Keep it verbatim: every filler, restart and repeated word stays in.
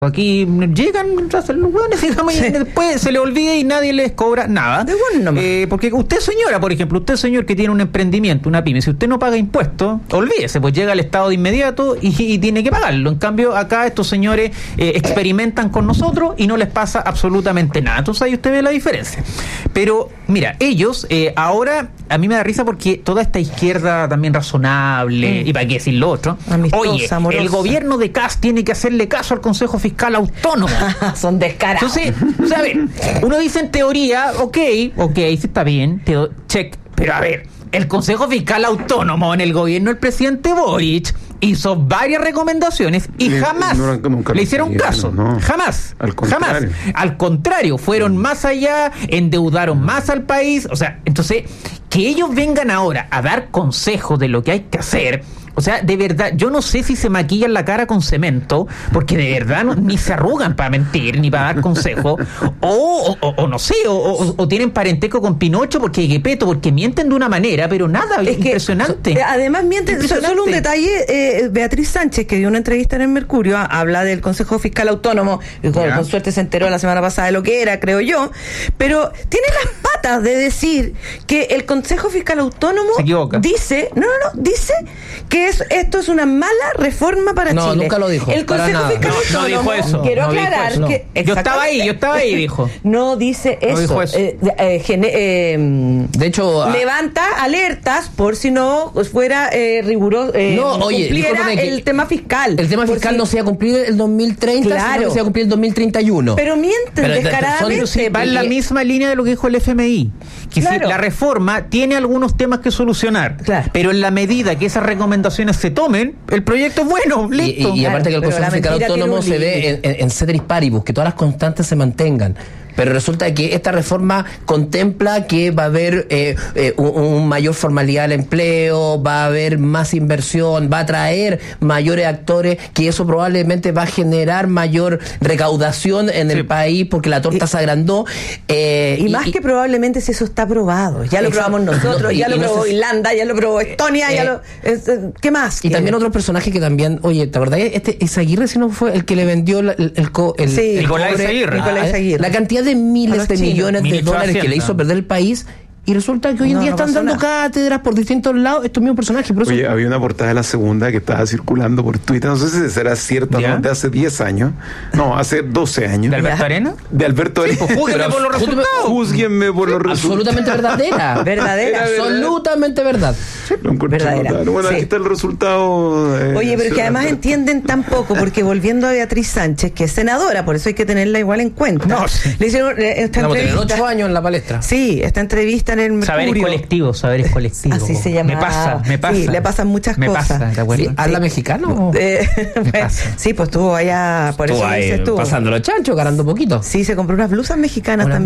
Aquí llegan los hueones, digamos, sí. Y después se le olvida y nadie les cobra nada. De bueno eh, porque usted, señora, por ejemplo, usted, señor, que tiene un emprendimiento, una pyme, si usted no paga impuestos, olvídese, pues llega al Estado de inmediato y, y tiene que pagarlo. En cambio, acá estos señores eh, experimentan con nosotros y no les pasa absolutamente nada. Entonces ahí usted ve la diferencia. Pero, mira, ellos, eh, ahora, a mí me da risa porque toda esta izquierda también razonable, mm. y para qué decir lo otro, amistosa, oye, amorosa. El gobierno de Kast tiene que hacerle caso al Consejo Fiscal Fiscal autónomo. Son descarados. Entonces, o sea, a ver, uno dice en teoría, ok, ok, sí está bien, te check, pero a ver, el Consejo Fiscal Autónomo en el gobierno del presidente Boric hizo varias recomendaciones y jamás no, nunca le hicieron caso. No. Jamás. Al jamás. Al contrario, fueron más allá, endeudaron más al país. O sea, entonces, que ellos vengan ahora a dar consejos de lo que hay que hacer. O sea, de verdad, yo no sé si se maquillan la cara con cemento, porque de verdad no, ni se arrugan para mentir, ni para dar consejos, o, o, o no sé, o, o, o tienen parentesco con Pinocho, porque Gepeto, porque mienten de una manera, pero nada, es impresionante. Que, además mienten, impresionante. Solo un detalle, eh, Beatriz Sánchez, que dio una entrevista en el Mercurio, habla del Consejo Fiscal Autónomo, y con, con suerte se enteró la semana pasada de lo que era, creo yo, pero tiene las patas de decir que el Consejo Fiscal Autónomo se equivoca. dice, no, no, no, dice que Es, esto es una mala reforma para no, Chile. No, nunca lo dijo. El Consejo Fiscal no, no dijo eso. Quiero no aclarar eso, que no. Yo estaba ahí, yo estaba ahí, dijo. No dice eso. No dijo eso. Eh, eh, gene, eh, de hecho, levanta ah, alertas por si no fuera eh, riguroso. Eh, no, oye, cumpliera el tema fiscal. El tema fiscal si, no se va a cumplir el dos mil treinta, claro, sino que se va a cumplir el dos mil treinta y uno. Pero mienten pero, descaradamente. Son, va en la misma línea de lo que dijo el F M I. Que claro. Si la reforma tiene algunos temas que solucionar, claro, pero en la medida que esas recomendaciones se tomen, el proyecto es bueno, listo. Y, y, y aparte que el Consejo Fiscal Autónomo se ve en, en, en ceteris paribus, que todas las constantes se mantengan. Pero resulta que esta reforma contempla que va a haber eh, eh, un, un mayor formalidad al empleo, va a haber más inversión, va a atraer mayores actores, que eso probablemente va a generar mayor recaudación en sí. el país porque la torta y, se agrandó. Eh, y, y más y, que probablemente si eso está probado. Ya lo exacto. probamos nosotros, no, y, ya lo probó no sé, Irlanda, ya lo probó Estonia, eh, ya lo... Es, ¿qué más? Y ¿Qué? También otro personaje que también, oye, ¿te acordás? Este Izaguirre, si no fue el que le vendió el, el, el, el, sí, el Nicolás Izaguirre. Nicolás Izaguirre. La cantidad de miles de chinos, millones de dólares que le hizo perder el país, y resulta que hoy en no, día no están dando nada. Cátedras por distintos lados estos mismos personajes. Por eso... Oye, había una portada de La Segunda que estaba circulando por Twitter, no sé si será cierta, ¿no? De hace diez años, no, hace doce años. ¿De Alberto Arena? De Alberto Arena. Sí, pues, júzguenme por los resultados. Júzguenme por los resultados. Absolutamente verdadera. Verdadera. Absolutamente verdad. Sí, lo verdadera. Bueno, sí. Aquí está el resultado. Eh, Oye, pero es que además Alberto. Entienden tan poco, porque volviendo a Beatriz Sánchez, que es senadora, por eso hay que tenerla igual en cuenta. No, sí. Le hicieron esta Vamos entrevista. A tener ocho años en la palestra. Sí, esta entrevista en el Mercurio. Colectivos, saberes colectivos. Así se llama. Me pasa, me pasa. Sí, le pasan muchas me cosas. Pasa, ¿te acuerdas? Sí, ¿habla sí. mexicano? Eh, bueno, sí, pues estuvo allá, por estuvo eso ahí, dices tú. Pasando los chanchos, ganando poquito. Sí, se compró unas blusas mexicanas Una también.